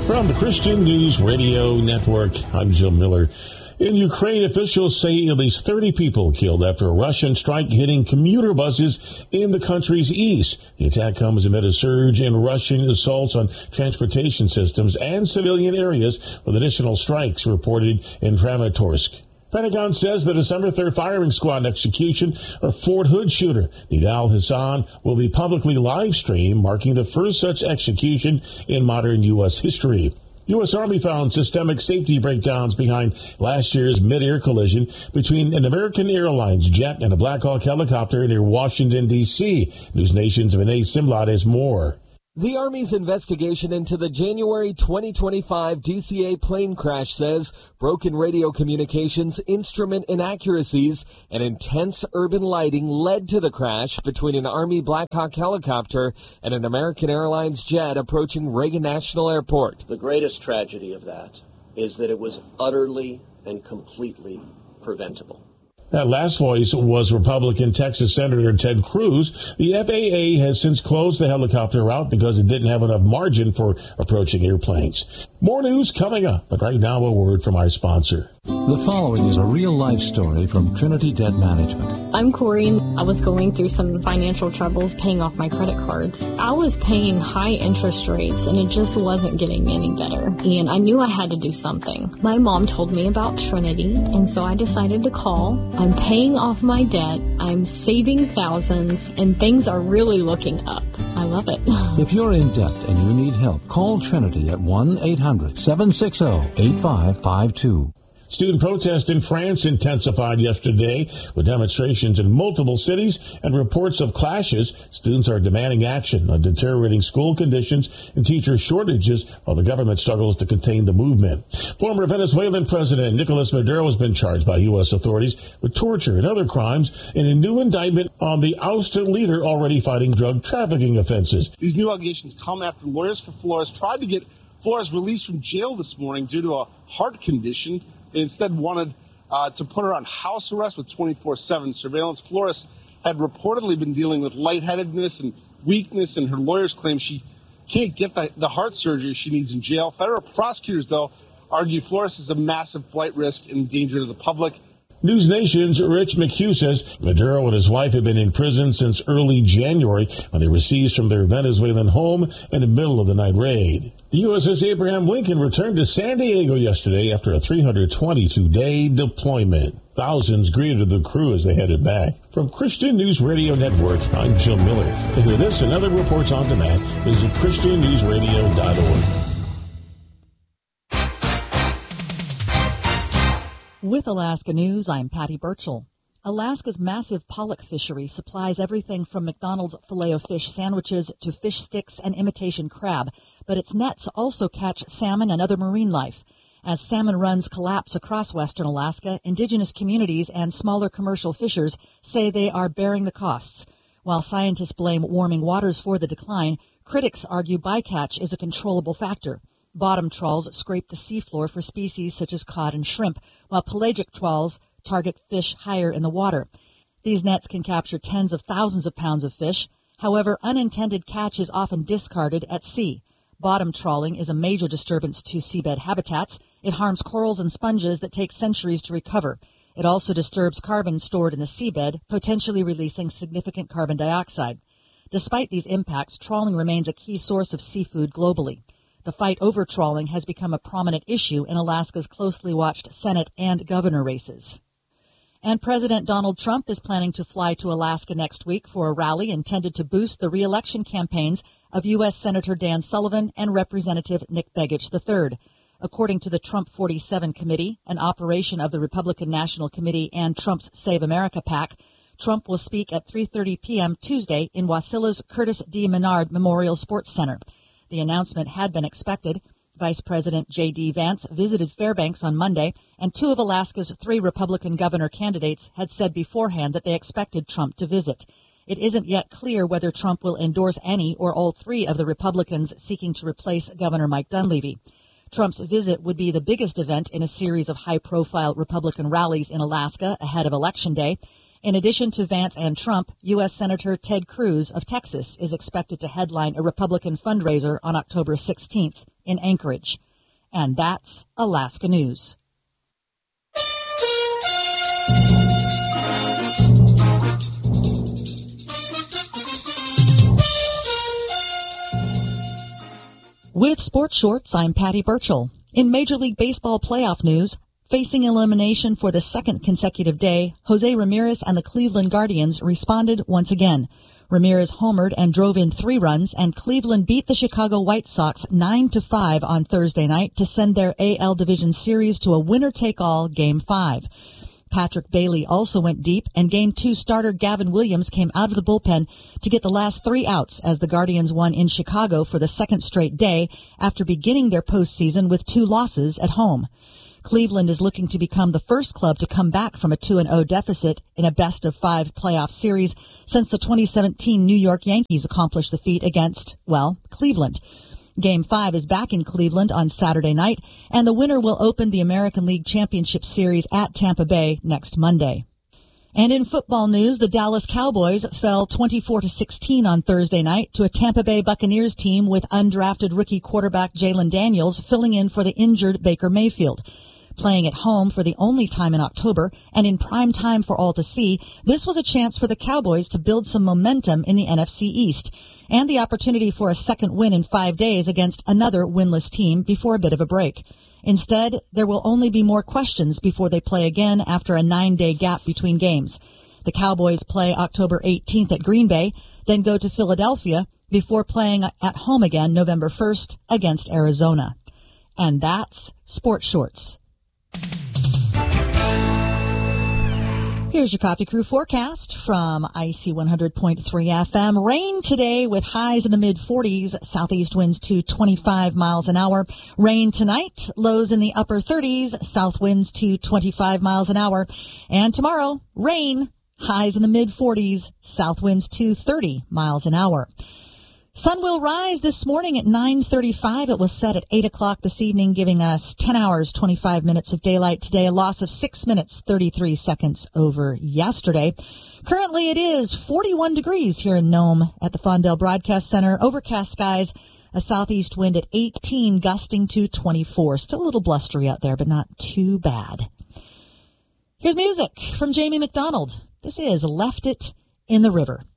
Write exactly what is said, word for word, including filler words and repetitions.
From the Christian News Radio Network, I'm Joe Miller. In Ukraine, officials say at least thirty people killed after a Russian strike hitting commuter buses in the country's east. The attack comes amid a surge in Russian assaults on transportation systems and civilian areas, with additional strikes reported in Kramatorsk. Pentagon says the December third firing squad execution of Fort Hood shooter Nidal Hassan will be publicly live-streamed, marking the first such execution in modern U S history. U S. Army found systemic safety breakdowns behind last year's mid-air collision between an American Airlines jet and a Black Hawk helicopter near Washington, D C News Nation's Vinay Simlat has more. The Army's investigation into the January twenty twenty-five D C A plane crash says broken radio communications, instrument inaccuracies, and intense urban lighting led to the crash between an Army Black Hawk helicopter and an American Airlines jet approaching Reagan National Airport. The greatest tragedy of that is that it was utterly and completely preventable. That last voice was Republican Texas Senator Ted Cruz. The F A A has since closed the helicopter route because it didn't have enough margin for approaching airplanes. More news coming up, but right now a word from our sponsor. The following is a real-life story from Trinity Debt Management. I'm Corey. I was going through some financial troubles paying off my credit cards. I was paying high interest rates, and it just wasn't getting any better. And I knew I had to do something. My mom told me about Trinity, and so I decided to call. I'm paying off my debt, I'm saving thousands, and things are really looking up. I love it. If you're in debt and you need help, call Trinity at one eight hundred seven six zero eight five five two. Student protests in France intensified yesterday with demonstrations in multiple cities and reports of clashes. Students are demanding action on deteriorating school conditions and teacher shortages while the government struggles to contain the movement. Former Venezuelan President Nicolas Maduro has been charged by U S authorities with torture and other crimes in a new indictment on the ousted leader already fighting drug trafficking offenses. These new allegations come after lawyers for Flores tried to get Flores released from jail this morning due to a heart condition. They instead wanted uh, to put her on house arrest with twenty-four seven surveillance. Flores had reportedly been dealing with lightheadedness and weakness, and her lawyers claim she can't get the, the heart surgery she needs in jail. Federal prosecutors, though, argue Flores is a massive flight risk and danger to the public. News Nation's Rich McHugh says Maduro and his wife have been in prison since early January when they were seized from their Venezuelan home in the middle of the night raid. The U S S Abraham Lincoln returned to San Diego yesterday after a three hundred twenty-two day deployment. Thousands greeted the crew as they headed back. From Christian News Radio Network, I'm Joe Miller. To hear this and other reports on demand, visit christian news radio dot org. With Alaska News, I'm Patty Burchell. Alaska's massive pollock fishery supplies everything from McDonald's Filet-O-Fish sandwiches to fish sticks and imitation crab, but its nets also catch salmon and other marine life. As salmon runs collapse across western Alaska, indigenous communities and smaller commercial fishers say they are bearing the costs. While scientists blame warming waters for the decline, critics argue bycatch is a controllable factor. Bottom trawls scrape the seafloor for species such as cod and shrimp, while pelagic trawls target fish higher in the water. These nets can capture tens of thousands of pounds of fish. However, unintended catch is often discarded at sea. Bottom trawling is a major disturbance to seabed habitats. It harms corals and sponges that take centuries to recover. It also disturbs carbon stored in the seabed, potentially releasing significant carbon dioxide. Despite these impacts, trawling remains a key source of seafood globally. The fight over trawling has become a prominent issue in Alaska's closely watched Senate and governor races. And President Donald Trump is planning to fly to Alaska next week for a rally intended to boost the re-election campaigns of U S. Senator Dan Sullivan and Representative Nick Begich the third. According to the Trump forty-seven Committee, an operation of the Republican National Committee and Trump's Save America PAC, Trump will speak at three thirty p.m. Tuesday in Wasilla's Curtis D. Menard Memorial Sports Center. The announcement had been expected. Vice President J D. Vance visited Fairbanks on Monday, and two of Alaska's three Republican governor candidates had said beforehand that they expected Trump to visit. It isn't yet clear whether Trump will endorse any or all three of the Republicans seeking to replace Governor Mike Dunleavy. Trump's visit would be the biggest event in a series of high-profile Republican rallies in Alaska ahead of Election Day, In addition to Vance and Trump, U S. Senator Ted Cruz of Texas is expected to headline a Republican fundraiser on October sixteenth in Anchorage. And that's Alaska News. With Sports Shorts, I'm Patty Burchell. In Major League Baseball playoff news, facing elimination for the second consecutive day, Jose Ramirez and the Cleveland Guardians responded once again. Ramirez homered and drove in three runs, and Cleveland beat the Chicago White Sox nine to five on Thursday night to send their A L Division Series to a winner-take-all Game five. Patrick Bailey also went deep, and Game two starter Gavin Williams came out of the bullpen to get the last three outs as the Guardians won in Chicago for the second straight day after beginning their postseason with two losses at home. Cleveland is looking to become the first club to come back from a two and oh deficit in a best-of-five playoff series since the twenty seventeen New York Yankees accomplished the feat against, well, Cleveland. Game five is back in Cleveland on Saturday night, and the winner will open the American League Championship Series at Tampa Bay next Monday. And in football news, the Dallas Cowboys fell twenty-four to sixteen on Thursday night to a Tampa Bay Buccaneers team with undrafted rookie quarterback Jalen Daniels filling in for the injured Baker Mayfield. Playing at home for the only time in October and in prime time for all to see, this was a chance for the Cowboys to build some momentum in the N F C East and the opportunity for a second win in five days against another winless team before a bit of a break. Instead, there will only be more questions before they play again after a nine-day gap between games. The Cowboys play October eighteenth at Green Bay, then go to Philadelphia before playing at home again November first against Arizona. And that's Sports Shorts. Here's your Coffee Crew forecast from I C one hundred point three F M. Rain today with highs in the mid forties, southeast winds to twenty-five miles an hour. Rain tonight, lows in the upper thirties, south winds to twenty-five miles an hour. And tomorrow, rain, highs in the mid forties, south winds to thirty miles an hour. Sun will rise this morning at nine thirty-five. It was set at eight o'clock this evening, giving us ten hours, twenty-five minutes of daylight today, a loss of six minutes, thirty-three seconds over yesterday. Currently it is forty-one degrees here in Nome at the Fondell Broadcast Center. Overcast skies, a southeast wind at eighteen, gusting to twenty-four. Still a little blustery out there, but not too bad. Here's music from Jamie McDonald. This is Left It in the River.